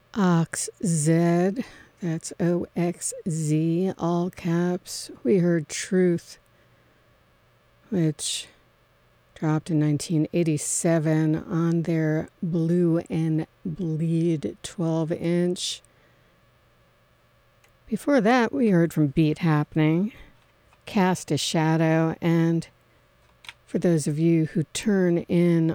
OXZ, that's OXZ, all caps. We heard Truth, which dropped in 1987 on their Blue and Bleed 12-inch. Before that, we heard from Beat Happening, Cast a Shadow, and for those of you who turn in,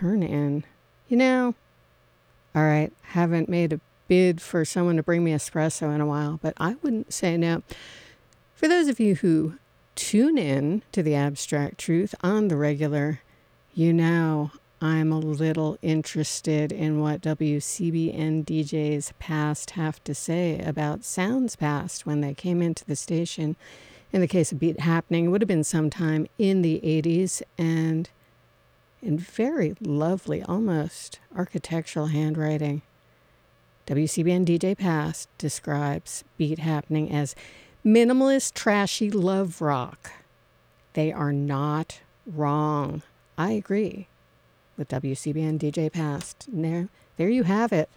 you know, all right, haven't made a bid for someone to bring me espresso in a while, but I wouldn't say no. For those of you who tune in to the Abstract Truth on the regular, you know I'm a little interested in what WCBN DJs past have to say about sounds past when they came into the station. In the case of Beat Happening, it would have been sometime in the 80s, and in very lovely, almost architectural handwriting, WCBN DJ Past describes Beat Happening as minimalist, trashy love rock. They are not wrong. I agree with WCBN DJ Past. And there you have it.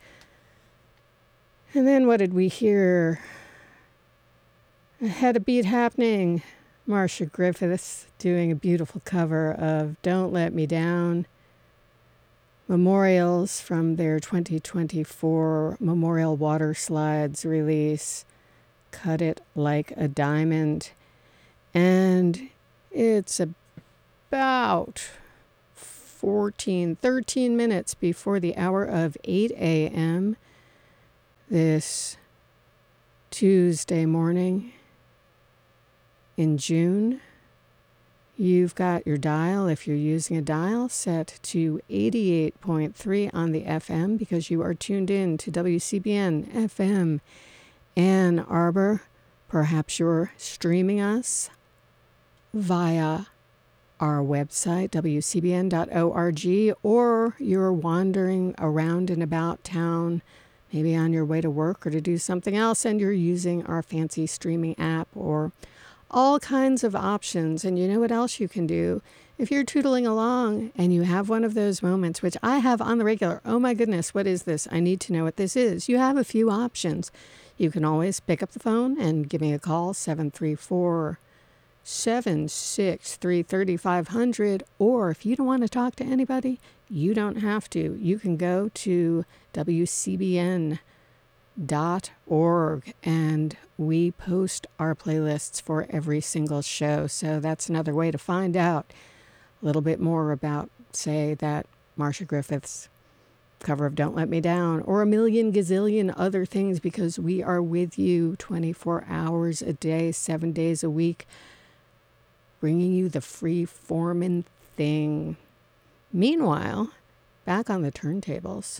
And then what did we hear? Had a Beat Happening. Marcia Griffiths doing a beautiful cover of Don't Let Me Down. Memorials from their 2024 Memorial Water Slides release. Cut It Like a Diamond. And it's about 13 minutes before the hour of 8 a.m. this Tuesday morning in June. You've got your dial, if you're using a dial, set to 88.3 on the FM because you are tuned in to WCBN FM Ann Arbor. Perhaps you're streaming us via our website, wcbn.org, or you're wandering around and about town, maybe on your way to work or to do something else, and you're using our fancy streaming app or all kinds of options. And you know what else you can do? If you're tootling along and you have one of those moments, which I have on the regular, oh my goodness, what is this? I need to know what this is. You have a few options. You can always pick up the phone and give me a call, 734-763-3500. Or if you don't want to talk to anybody, you don't have to. You can go to WCBN.org and we post our playlists for every single show. So that's another way to find out a little bit more about, say, that Marcia Griffiths cover of Don't Let Me Down, or a million gazillion other things, because we are with you 24 hours a day, 7 days a week, bringing you the free-forming thing. Meanwhile, back on the turntables,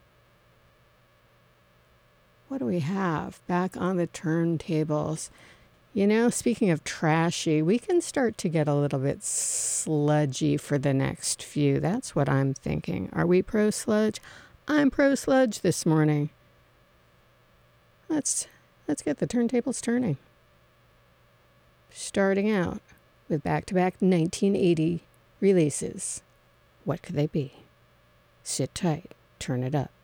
what do we have back on the turntables? You know, speaking of trashy, we can start to get a little bit sludgy for the next few. That's what I'm thinking. Are we pro-sludge? I'm pro-sludge this morning. Let's get the turntables turning. Starting out with back-to-back 1980 releases. What could they be? Sit tight. Turn it up.